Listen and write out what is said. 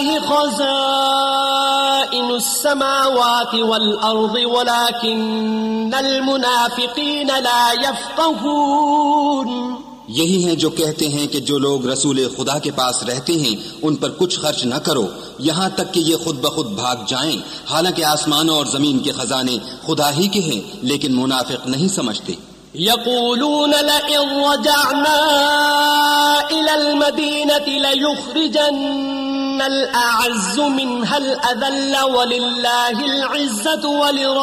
लिल्लाहि ख़ज़ाइनुस समावाति वल अर्ज़ि वलाकिन्नल मुनाफ़िक़ीन ला यफ़क़हून। यही हैं जो कहते हैं कि जो लोग रसूल खुदा के पास रहते हैं उन पर कुछ खर्च न करो, यहाँ तक कि ये खुद ब खुद भाग जाएं, हालांकि आसमानों और जमीन के खजाने खुदा ही के हैं, लेकिन मुनाफिक नहीं समझते। यक़ूलून लइन रजअना इलल मदीनति लयुख़रिजन्नल अअज़्ज़ु मिनहल अज़ल्ल वलिल्लाहिल इज़्ज़तु